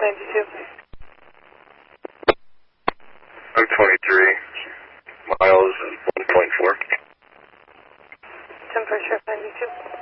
92. I'm 23. Miles is 1.4. 10 for Sheriff 92.